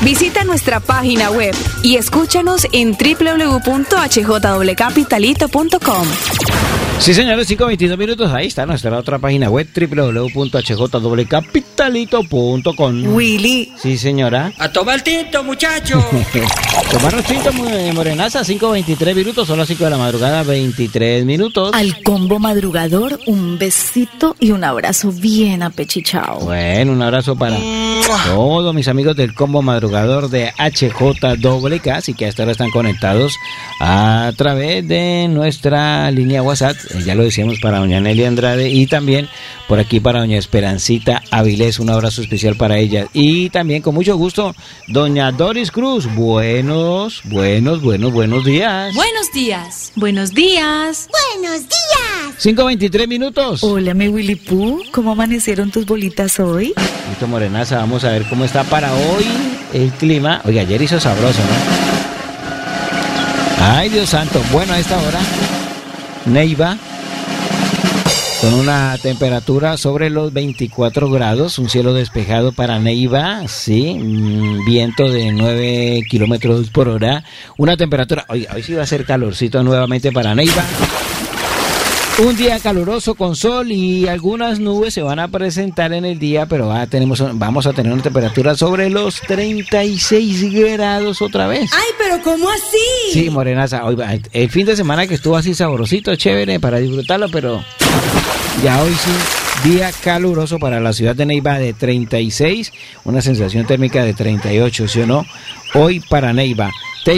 Visita nuestra página web y escúchanos en www.hjwcapitalito.com. Sí, señores, 5:22 minutos. Ahí está nuestra otra página web, www.hjwcapitalito.com. Willy. Sí, señora. A tomar tinto, muchacho. Tomarnos tinto, morenaza, 5:23 minutos. Son las 5 de la madrugada, 23 minutos. Al combo madrugador, un besito y un abrazo bien apechichado. Bueno, un abrazo para todos mis amigos del combo madrugador de HJWK, así que hasta ahora están conectados a través de nuestra línea WhatsApp. Ya lo decíamos, para doña Nelly Andrade, y también por aquí para doña Esperancita Avilés, un abrazo especial para ella. Y también con mucho gusto doña Doris Cruz. Buenos días. Buenos días. Buenos días. Buenos días. 5:23 minutos. Hola, mi Willy Pooh, ¿cómo amanecieron tus bolitas hoy? Listo, morenaza, vamos a ver cómo está para hoy el clima. Oiga, ayer hizo sabroso, ¿no? Ay, Dios santo. Bueno, a esta hora Neiva, con una temperatura sobre los 24 grados, un cielo despejado para Neiva, sí, viento de 9 kilómetros por hora, una temperatura, hoy sí va a ser calorcito nuevamente para Neiva. Un día caluroso con sol y algunas nubes se van a presentar en el día, pero vamos a tener una temperatura sobre los 36 grados otra vez. Ay, pero ¿cómo así? Sí, morenaza, hoy, el fin de semana que estuvo así sabrosito, chévere para disfrutarlo, pero ya hoy sí, día caluroso para la ciudad de Neiva de 36, una sensación térmica de 38, ¿sí o no? Hoy para Neiva.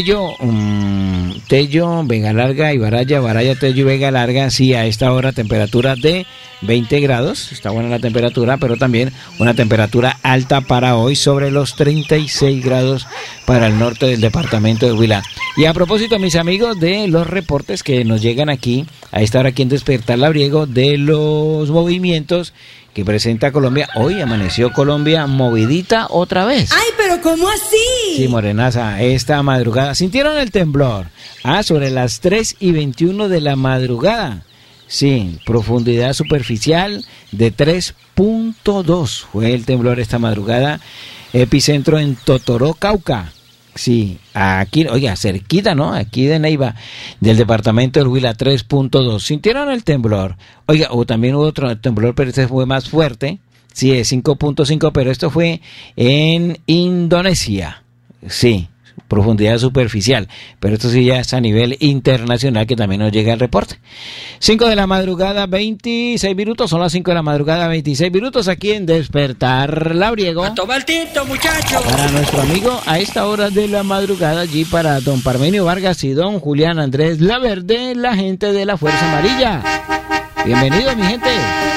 Tello, Vega Larga y Baraya, Tello y Vega Larga, sí, a esta hora temperatura de 20 grados, está buena la temperatura, pero también una temperatura alta para hoy, sobre los 36 grados para el norte del departamento de Huila. Y a propósito, mis amigos, de los reportes que nos llegan aquí, a esta hora aquí en Despertar Labriego, de los movimientos que presenta Colombia. Hoy amaneció Colombia movidita otra vez. Ay, pero ¿cómo así? Sí, morenaza, esta madrugada sintieron el temblor, sobre las 3:21 de la madrugada. Sí, profundidad superficial de 3.2 fue el temblor esta madrugada, epicentro en Totoró, Cauca. Sí, aquí, oiga, cerquita, ¿no? Aquí de Neiva, del departamento del Huila, 3.2. ¿Sintieron el temblor? Oiga, también hubo otro temblor, pero este fue más fuerte. Sí, es 5.5, pero esto fue en Indonesia. Sí, profundidad superficial, pero esto sí ya es a nivel internacional, que también nos llega el reporte. 5 de la madrugada, 26 minutos, son las 5 de la madrugada, 26 minutos, aquí en Despertar Labriego. A tomar tinto, muchacho. Para nuestro amigo, a esta hora de la madrugada, allí para don Parmenio Vargas y don Julián Andrés Laverde, la gente de la Fuerza Amarilla. Bienvenido, mi gente.